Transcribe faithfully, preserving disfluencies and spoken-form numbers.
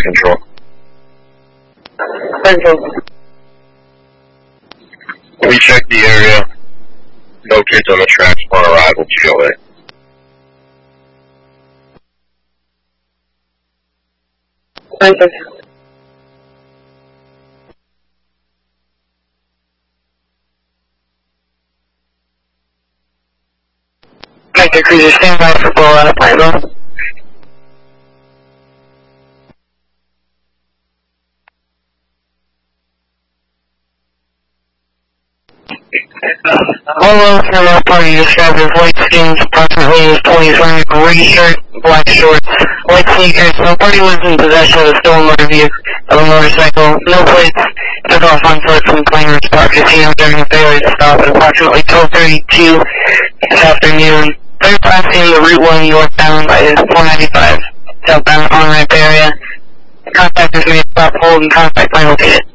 control. Central. We checked the area. No kids on the tracks upon arrival, G O A. Central. Vector Cruiser, stand by for blowout of Pineville. Hello, farewell party described as white skins, approximately his twenties, wearing a gray shirt, black shorts, white sneakers. No party was in possession of a stolen motor vehicle, of a motorcycle, no plates. Took off on foot from Clangers Park Casino during a failure to stop at approximately twelve thirty-two this afternoon. Third class in the Route one northbound by four ninety-five southbound on-ramp area. Contact is made, stop, hold, and contact line located.